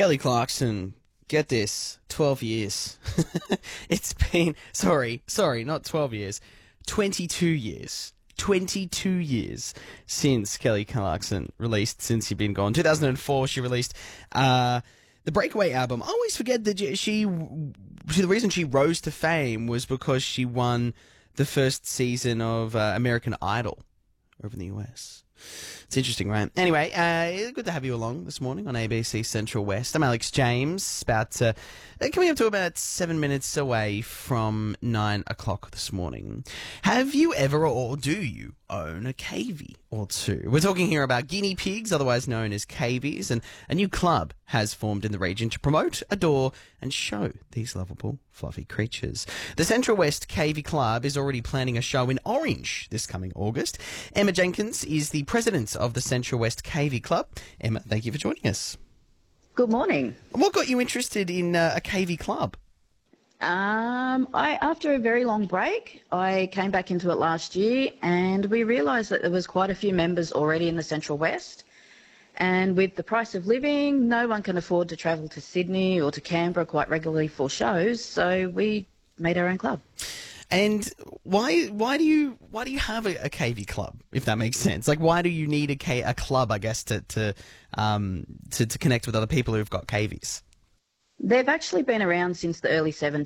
Kelly Clarkson, get this, 12 years. It's been, sorry, not 12 years, 22 years. 22 years since Kelly Clarkson released Since You've Been Gone. 2004, she released the Breakaway album. I always forget that the reason she rose to fame was because she won the first season of American Idol over in the US. It's interesting, right? Anyway, good to have you along this morning on ABC Central West. I'm Alex James, coming up to about 7 minutes away from 9 o'clock this morning. Have you ever, or do you, own a cavie or two? We're talking here about guinea pigs, otherwise known as cavies, and a new club has formed in the region to promote, adore, and show these lovable, fluffy creatures. The Central West Cavie Club is already planning a show in Orange this coming August. Emma Jenkins is the president of the Central West Cavie Club. Emma, thank you for joining us. Good morning. What got you interested in a cavie club? After a very long break, I came back into it last year, and we realised that there was quite a few members already in the Central West. And with the price of living, no one can afford to travel to Sydney or to Canberra quite regularly for shows, so we made our own club. And why do you have a cavie club, if that makes sense? Like, why do you need a club, I guess, to connect with other people who've got cavies? They've actually been around since the early 70s.